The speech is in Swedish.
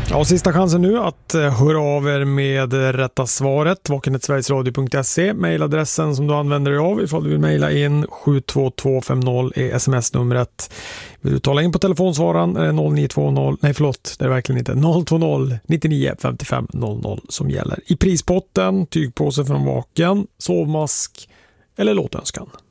Ja, sista chansen nu att höra av er med rätta svaret. vakenhetsverigesradio.se, mejladressen som du använder dig av ifall du vill mejla in. 72250 är sms-numret. Vill du tala in på telefonsvararen är det 0920, nej förlåt, det är verkligen inte 020 99 55 00 som gäller. I prispotten, tygpåse från Vaken, sovmask eller låtönskan.